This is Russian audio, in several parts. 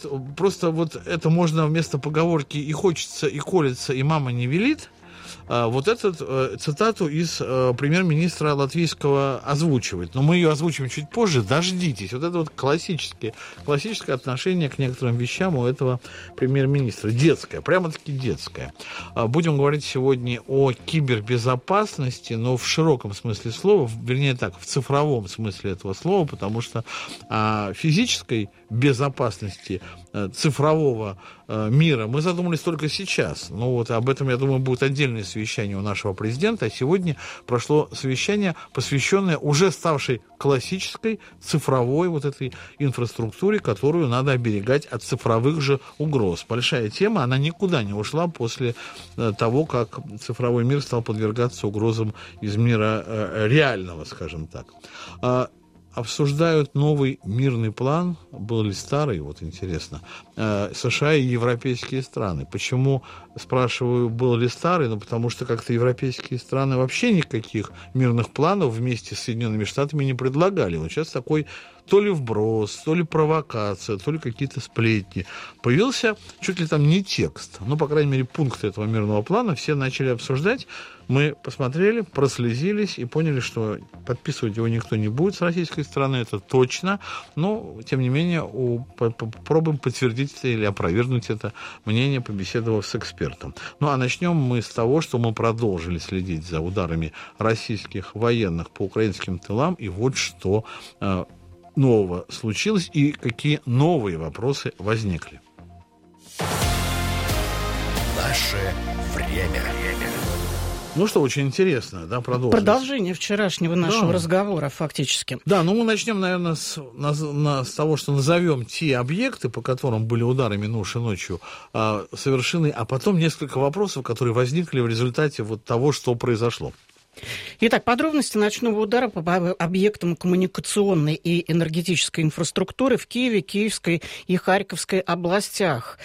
просто вот это можно вместо поговорки «и хочется, и колется, и мама не велит», вот эту цитату из премьер-министра латвийского озвучивать. Но мы ее озвучим чуть позже, дождитесь. Вот это вот классическое отношение к некоторым вещам у этого премьер-министра. Детское, прямо-таки детское. Будем говорить сегодня о кибербезопасности, но в широком смысле слова, вернее так, в цифровом смысле этого слова, потому что о физической безопасности цифрового мира мы задумались только сейчас. Ну вот об этом, я думаю, будет отдельное совещание у нашего президента. А сегодня прошло совещание, посвященное уже ставшей классической цифровой вот этой инфраструктуре, которую надо оберегать от цифровых же угроз. Большая тема, она никуда не ушла после того, как цифровой мир стал подвергаться угрозам из мира реального, скажем так. Обсуждают новый мирный план, был ли старый, вот интересно, США и европейские страны. Почему, спрашиваю, был ли старый? Ну, потому что как-то европейские страны вообще никаких мирных планов вместе с Соединенными Штатами не предлагали. Вот сейчас такой то ли вброс, то ли провокация, то ли какие-то сплетни. Появился чуть ли там не текст, ну, по крайней мере, пункты этого мирного плана все начали обсуждать. Мы посмотрели, прослезились и поняли, что подписывать его никто не будет с российской стороны, это точно. Но, тем не менее, попробуем подтвердить или опровергнуть это мнение, побеседовав с экспертом. Ну, а начнем мы с того, что мы продолжили следить за ударами российских военных по украинским тылам. И вот что нового случилось и какие новые вопросы возникли. Наше время. Ну что, очень интересно, да, продолжим. Продолжение вчерашнего нашего разговора, фактически. Да, ну мы начнем, наверное, с того, что назовем те объекты, по которым были удары минувшей ночью совершены, а потом несколько вопросов, которые возникли в результате вот того, что произошло. Итак, подробности ночного удара по объектам коммуникационной и энергетической инфраструктуры в Киеве, Киевской и Харьковской областях.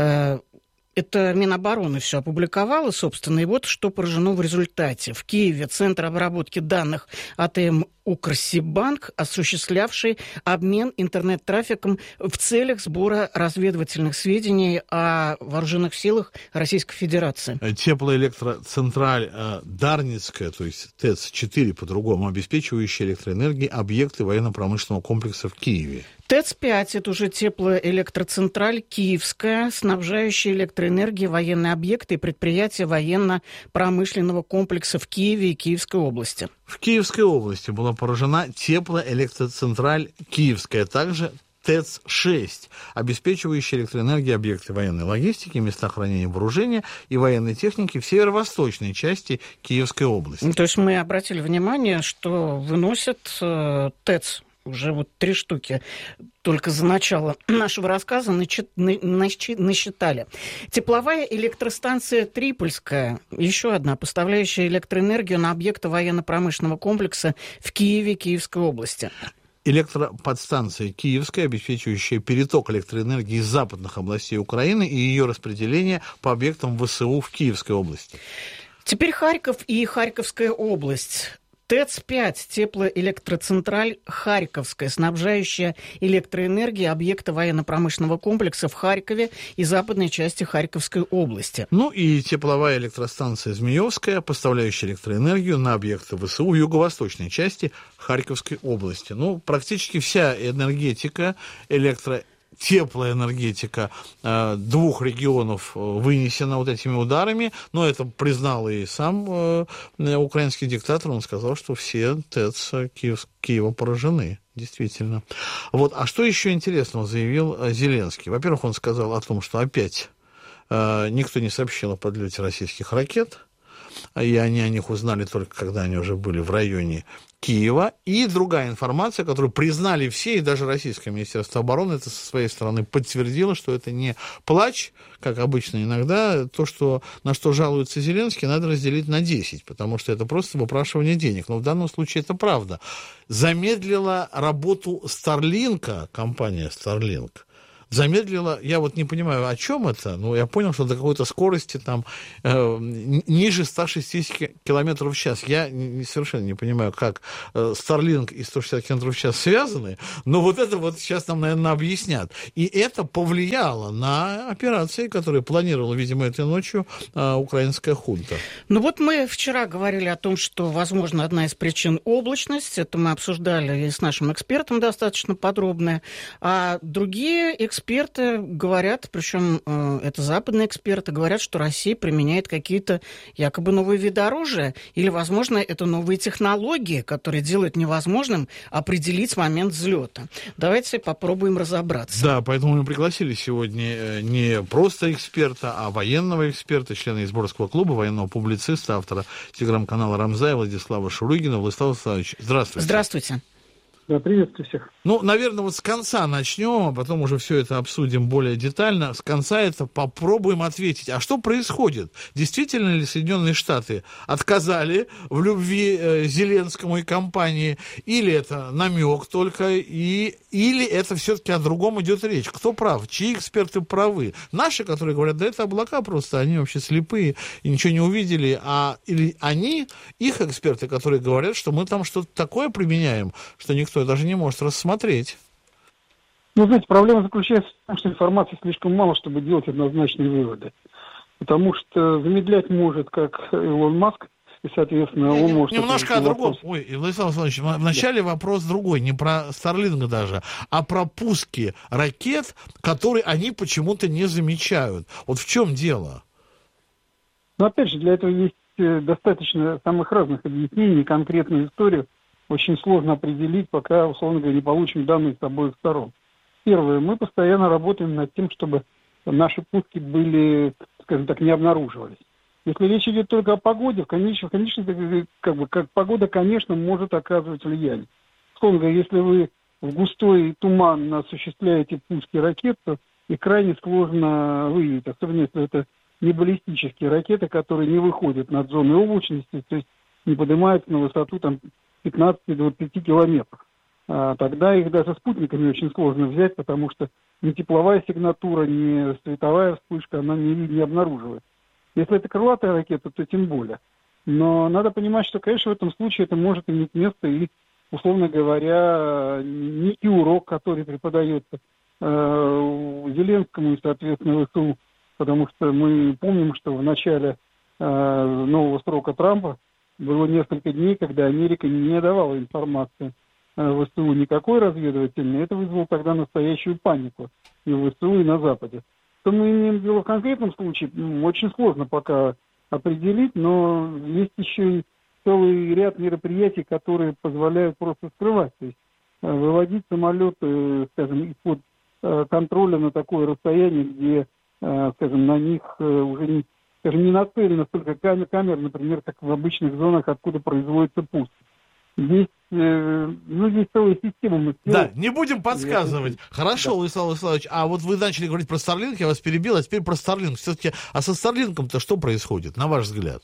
Это Минобороны все опубликовало, собственно, и вот что поражено в результате. В Киеве Центр обработки данных АТМ Укрсибанк, осуществлявший обмен интернет-трафиком в целях сбора разведывательных сведений о вооруженных силах Российской Федерации. Теплоэлектроцентраль Дарницкая, то есть ТЭЦ-4 по-другому, обеспечивающая электроэнергией объекты военно-промышленного комплекса в Киеве. ТЭЦ-5 – это уже теплоэлектроцентраль Киевская, снабжающая электроэнергией военные объекты и предприятия военно-промышленного комплекса в Киеве и Киевской области. В Киевской области была поражена теплоэлектроцентраль Киевская, также ТЭЦ-6, обеспечивающая электроэнергией объекты военной логистики, места хранения вооружения и военной техники в северо-восточной части Киевской области. То есть мы обратили внимание, что выносят ТЭЦ. Уже вот 3 штуки только за начало нашего рассказа насчитали. Тепловая электростанция Трипольская, еще одна, поставляющая электроэнергию на объекты военно-промышленного комплекса в Киеве, Киевской области. Электроподстанция Киевская, обеспечивающая переток электроэнергии из западных областей Украины и ее распределение по объектам ВСУ в Киевской области. Теперь Харьков и Харьковская область. ТЭЦ-5, теплоэлектроцентраль Харьковская, снабжающая электроэнергией объекты военно-промышленного комплекса в Харькове и западной части Харьковской области. Ну и тепловая электростанция Змеевская, поставляющая электроэнергию на объекты ВСУ в юго-восточной части Харьковской области. Ну, практически вся энергетика, теплая энергетика 2 регионов вынесена вот этими ударами, но это признал и сам украинский диктатор, он сказал, что все ТЭЦ Киева поражены, действительно. Вот. А что еще интересного заявил Зеленский? Во-первых, он сказал о том, что опять никто не сообщил о подлете российских ракет, и они о них узнали только когда они уже были в районе Киева. И другая информация, которую признали все, и даже Российское Министерство обороны это со своей стороны подтвердило, что это не плач, как обычно иногда, на что жалуется Зеленский, надо разделить на 10, потому что это просто выпрашивание денег. Но в данном случае это правда. Замедлила работу Starlink, компания Starlink, замедлила, я вот не понимаю, о чем это, но я понял, что до какой-то скорости там ниже 160 км в час. Я совершенно не понимаю, как Starlink и 160 км в час связаны, но вот это вот сейчас нам, наверное, объяснят. И это повлияло на операции, которые планировала, видимо, этой ночью украинская хунта. Ну вот мы вчера говорили о том, что, возможно, одна из причин облачность. Это мы обсуждали и с нашим экспертом достаточно подробно. А другие эксперты говорят, причем это западные эксперты, говорят, что Россия применяет какие-то якобы новые виды оружия. Или, возможно, это новые технологии, которые делают невозможным определить момент взлета. Давайте попробуем разобраться. Да, поэтому мы пригласили сегодня не просто эксперта, а военного эксперта, члена Изборского клуба, военного публициста, автора телеграм-канала «Рамзая» Владислава Шурыгина. Владислав Владиславович, здравствуйте. Здравствуйте. Да, приветствую всех. Ну, наверное, вот с конца начнем, а потом уже все это обсудим более детально. С конца это попробуем ответить. А что происходит? Действительно ли Соединенные Штаты отказали в любви Зеленскому и компании? Или это намек только? Или это все-таки о другом идет речь? Кто прав? Чьи эксперты правы? Наши, которые говорят, да это облака просто, они вообще слепые и ничего не увидели. Или они, их эксперты, которые говорят, что мы там что-то такое применяем, что никто даже не может рассмотреть. Ну, знаете, проблема заключается в том, что информации слишком мало, чтобы делать однозначные выводы. Потому что замедлять может как Илон Маск, и, соответственно, он может... Немножко о другом. Ой, Владислав Владимирович, вначале вопрос другой, не про Starlink даже, а про пуски ракет, которые они почему-то не замечают. Вот в чем дело? Но, опять же, для этого есть достаточно самых разных объяснений, конкретную историю. Очень сложно определить, пока, условно говоря, не получим данные с обоих сторон. Первое. Мы постоянно работаем над тем, чтобы наши пуски были, скажем так, не обнаруживались. Если речь идет только о погоде, конечно, как погода, конечно, может оказывать влияние. Условно говоря, если вы в густой туман осуществляете пуски ракет, то их крайне сложно выявить, особенно если это не баллистические ракеты, которые не выходят над зоной облачности, то есть не поднимаются на высоту там 15-20 километров. Тогда их даже спутниками очень сложно взять, потому что ни тепловая сигнатура, ни световая вспышка, она не обнаруживает. Если это крылатая ракета, то тем более. Но надо понимать, что, конечно, в этом случае это может иметь место и, условно говоря, некий урок, который преподается Зеленскому и, соответственно, ВСУ, потому что мы помним, что в начале нового срока Трампа было несколько дней, когда Америка не давала информации в ВСУ никакой разведывательной. Это вызвало тогда настоящую панику и в ВСУ, и на Западе. Что мы имеем дело в конкретном случае, очень сложно пока определить, но есть еще и целый ряд мероприятий, которые позволяют просто скрывать. То есть выводить самолеты, скажем, из-под контроля на такое расстояние, где, скажем, на них уже не нацелено столько камер, например, как в обычных зонах, откуда производится пуск. Здесь целая система. Да, не будем подсказывать. Хорошо, да. Владислав Владиславович, а вот вы начали говорить про Starlink, я вас перебил, а теперь про Starlink. Все-таки, а со Starlink-то что происходит, на ваш взгляд?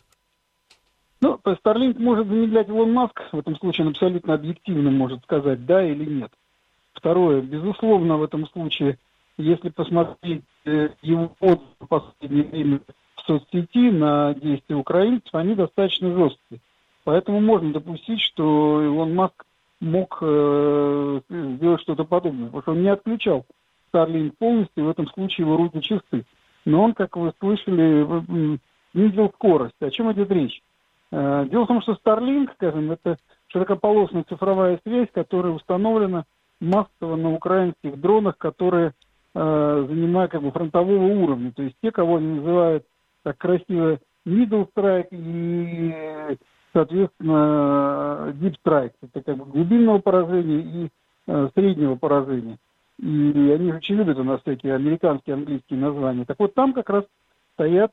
Ну, Starlink может замедлять Илон Маск, в этом случае он абсолютно объективно может сказать, да или нет. Второе, безусловно, в этом случае, если посмотреть его отзывы в последнее время в соцсети на действия украинцев, они достаточно жесткие. Поэтому можно допустить, что Илон Маск мог сделать что-то подобное, потому что он не отключал Starlink полностью, в этом случае его руки чисты. Но он, как вы слышали, снизил скорость. О чем идет речь? Дело в том, что Starlink, скажем, это широкополосная цифровая связь, которая установлена массово на украинских дронах, которые занимают фронтового уровня. То есть те, кого они называют так красиво middle strike и, соответственно, deep strike. Это глубинного поражения и среднего поражения. И они очень любят у нас всякие американские, английские названия. Так вот, там как раз стоят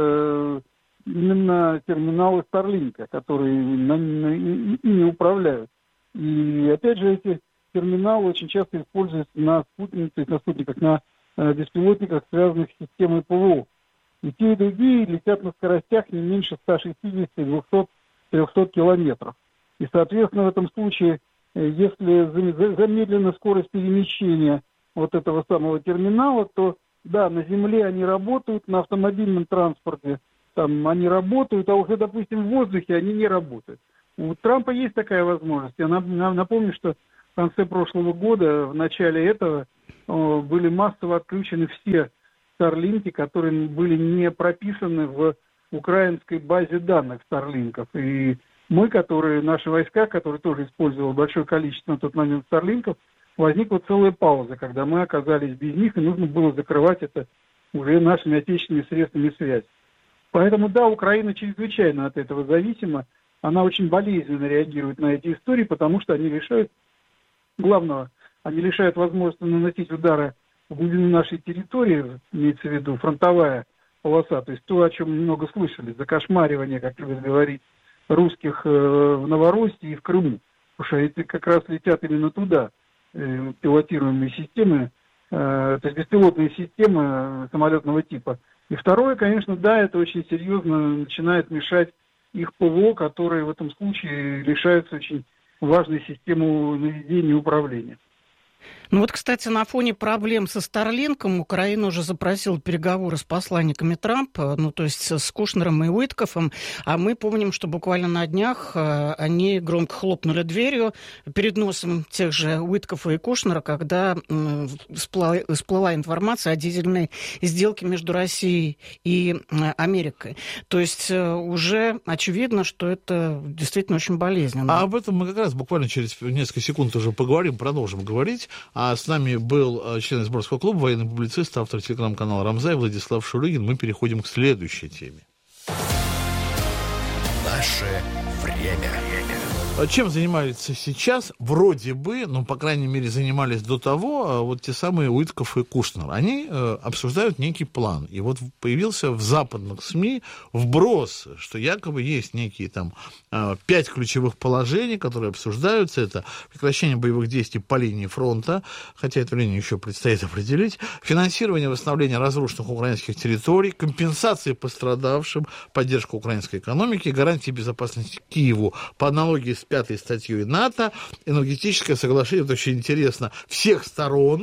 именно терминалы Starlink, которые ими управляют. И опять же, эти терминалы очень часто используются на спутниках, на беспилотниках, связанных с системой ПВО. И те, и другие летят на скоростях не меньше 160, 200, 300 километров. И, соответственно, в этом случае, если замедлена скорость перемещения вот этого самого терминала, то да, на земле они работают, на автомобильном транспорте там они работают, а уже, допустим, в воздухе они не работают. У Трампа есть такая возможность. Я напомню, что в конце прошлого года, в начале этого, были массово отключены все Старлинки, которые были не прописаны в украинской базе данных Старлинков. И мы, наши войска, которые тоже использовали большое количество на тот момент Старлинков, возникла целая пауза, когда мы оказались без них, и нужно было закрывать это уже нашими отечественными средствами связи. Поэтому, да, Украина чрезвычайно от этого зависима. Она очень болезненно реагирует на эти истории, потому что они лишают главного, они лишают возможности наносить удары в глубину нашей территории, имеется в виду фронтовая полоса, то есть то, о чем много слышали, закошмаривание, как любят говорить, русских в Новороссии и в Крыму. Потому что эти как раз летят именно туда, пилотируемые системы, то есть беспилотные системы самолетного типа. И второе, конечно, да, это очень серьезно начинает мешать их ПВО, которые в этом случае лишаются очень важной системы наведения и управления. Ну вот, кстати, на фоне проблем со Старлинком Украина уже запросила переговоры с посланниками Трампа, ну то есть с Кушнером и Уиткофом, а мы помним, что буквально на днях они громко хлопнули дверью перед носом тех же Уиткофа и Кушнера, когда всплыла информация о дизельной сделке между Россией и Америкой. То есть уже очевидно, что это действительно очень болезненно. А об этом мы как раз буквально через несколько секунд уже поговорим, продолжим говорить. А с нами был член Изборского клуба, военный публицист, автор телеграм-канала «Рамзай» Владислав Шурыгин. Мы переходим к следующей теме. Наше время. Чем занимаются сейчас? Вроде бы, ну, по крайней мере, занимались до того, вот те самые Уиткоф и Кушнер. Они обсуждают некий план. И вот появился в западных СМИ вброс, что якобы есть некие там 5 ключевых положений, которые обсуждаются. Это прекращение боевых действий по линии фронта, хотя эту линию еще предстоит определить, финансирование восстановления разрушенных украинских территорий, компенсации пострадавшим, поддержка украинской экономики, гарантии безопасности Киеву по аналогии с 5-й статьей НАТО, энергетическое соглашение, это очень интересно, всех сторон,